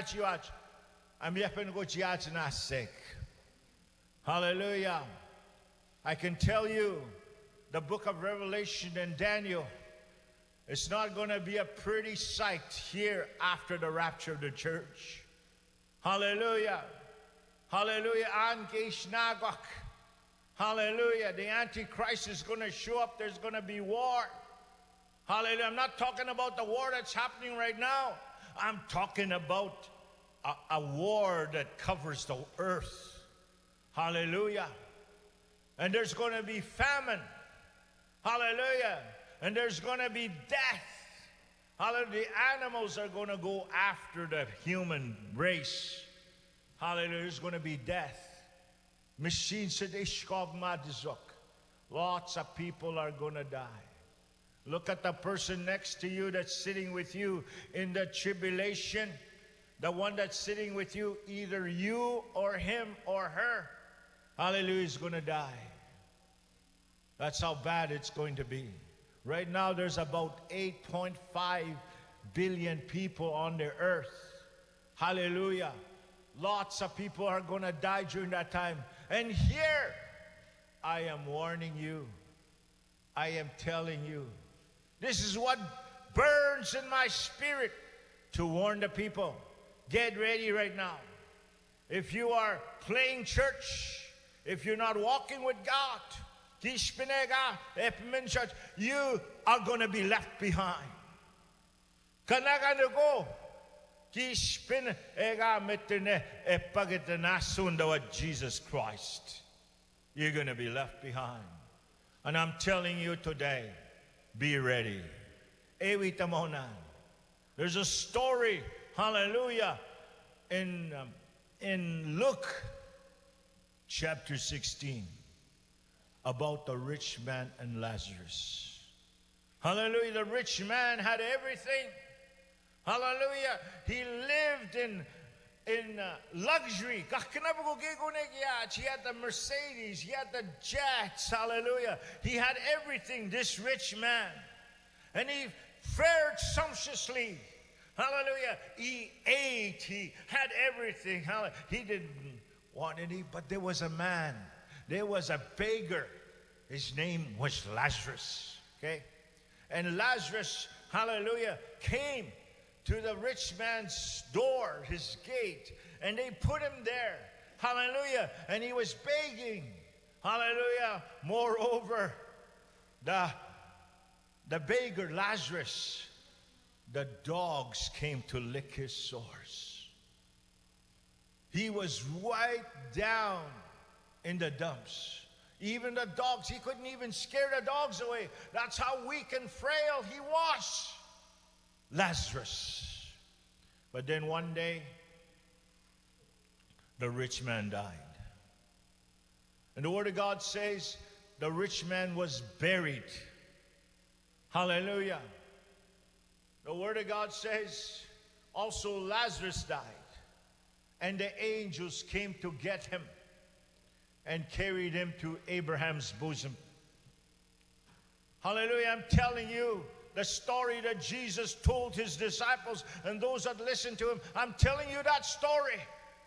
chiach. I'm yapping go chiach nasek. Hallelujah. I can tell you, the book of Revelation and Daniel, it's not going to be a pretty sight here after the rapture of the church. Hallelujah. Hallelujah. Hallelujah. The Antichrist is going to show up. There's going to be war. Hallelujah. I'm not talking about the war that's happening right now. I'm talking about a war that covers the earth. Hallelujah. And there's going to be famine. Hallelujah. And there's going to be death. Hallelujah. The animals are going to go after the human race. Hallelujah. There's going to be death. Lots of people are going to die. Look at the person next to you that's sitting with you in the tribulation. The one that's sitting with you, either you or him or her, hallelujah, is going to die. That's how bad it's going to be. Right now, there's about 8.5 billion people on the earth. Hallelujah. Lots of people are going to die during that time. And here, I am warning you. I am telling you. This is what burns in my spirit to warn the people. Get ready right now. If you are playing church, if you're not walking with God, you are going to be left behind. Jesus Christ. You're going to be left behind. And I'm telling you today, be ready. There's a story, hallelujah, in Luke chapter 16 about the rich man and Lazarus. Hallelujah. The rich man had everything. Hallelujah. He lived in luxury. He had the Mercedes. He had the jets. Hallelujah. He had everything, this rich man. And he fared sumptuously. Hallelujah. He ate. He had everything. Hallelujah. He didn't want any, but there was a man. There was a beggar. His name was Lazarus. Okay? And Lazarus, hallelujah, came to the rich man's door, his gate, and they put him there. Hallelujah. And he was begging. Hallelujah. Moreover, the beggar, Lazarus, the dogs came to lick his sores. He was right down in the dumps. Even the dogs, he couldn't even scare the dogs away. That's how weak and frail he was. Lazarus. But then one day, the rich man died. And the Word of God says the rich man was buried. Hallelujah. The Word of God says also Lazarus died. And the angels came to get him and carried him to Abraham's bosom. Hallelujah. I'm telling you, the story that Jesus told his disciples and those that listened to him, I'm telling you that story.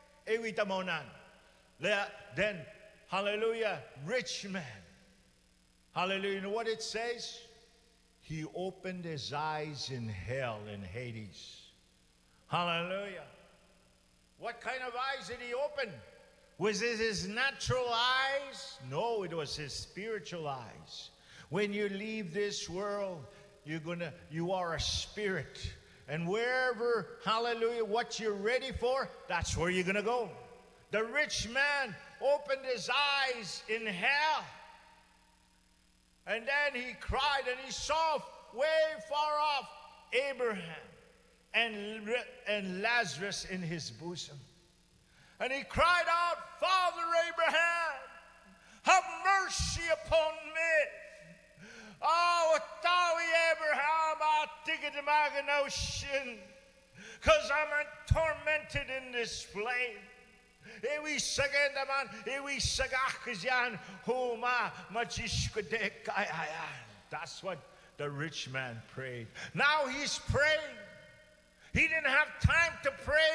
Then, hallelujah, rich man. Hallelujah. You know what it says? He opened his eyes in hell, in Hades. Hallelujah. What kind of eyes did he open? Was it his natural eyes? No, it was his spiritual eyes. When you leave this world, you are a spirit. And wherever, hallelujah, what you're ready for, that's where you're going to go. The rich man opened his eyes in hell. And then he cried and he saw way far off Abraham and Lazarus in his bosom. And he cried out, Father Abraham, have mercy upon me. Oh, Abraham, I'll dig it to my ocean, because I'm tormented in this flame. That's what the rich man prayed. Now he's praying. He didn't have time to pray